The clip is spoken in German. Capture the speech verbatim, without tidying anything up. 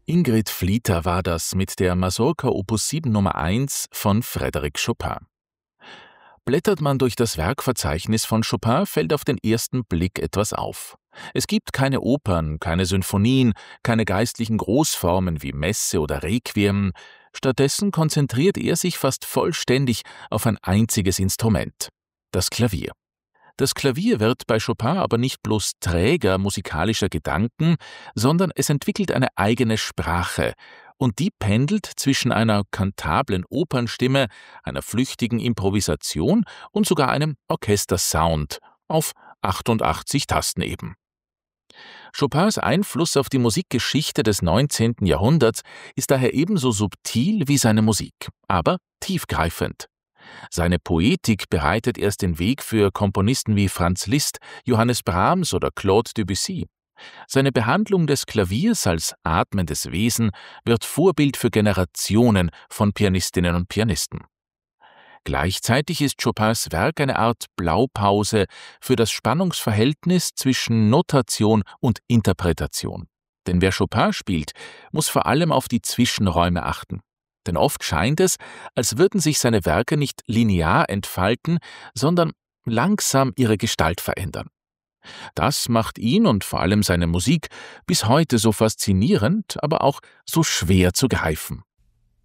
Ingrid Flieter war das mit der Masurka Opus sieben Nummer eins von Frédéric Chopin. Blättert man durch das Werkverzeichnis von Chopin, fällt auf den ersten Blick etwas auf. Es gibt keine Opern, keine Sinfonien, keine geistlichen Großformen wie Messe oder Requiem. Stattdessen konzentriert er sich fast vollständig auf ein einziges Instrument: das Klavier. Das Klavier wird bei Chopin aber nicht bloß Träger musikalischer Gedanken, sondern es entwickelt eine eigene Sprache, und die pendelt zwischen einer kantablen Opernstimme, einer flüchtigen Improvisation und sogar einem Orchestersound auf achtundachtzig Tasten eben. Chopins Einfluss auf die Musikgeschichte des neunzehnten Jahrhunderts ist daher ebenso subtil wie seine Musik, aber tiefgreifend. Seine Poetik bereitet erst den Weg für Komponisten wie Franz Liszt, Johannes Brahms oder Claude Debussy. Seine Behandlung des Klaviers als atmendes Wesen wird Vorbild für Generationen von Pianistinnen und Pianisten. Gleichzeitig ist Chopins Werk eine Art Blaupause für das Spannungsverhältnis zwischen Notation und Interpretation. Denn wer Chopin spielt, muss vor allem auf die Zwischenräume achten. Denn oft scheint es, als würden sich seine Werke nicht linear entfalten, sondern langsam ihre Gestalt verändern. Das macht ihn und vor allem seine Musik bis heute so faszinierend, aber auch so schwer zu greifen.